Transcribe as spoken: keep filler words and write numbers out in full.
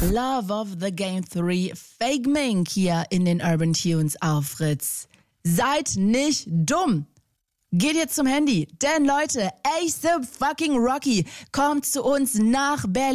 Love of the Game drei, Fake Mink hier in den Urban Tunes auf Fritz. Seid nicht dumm. Geht jetzt zum Handy, denn Leute, A$AP fucking Rocky kommt zu uns nach Berlin.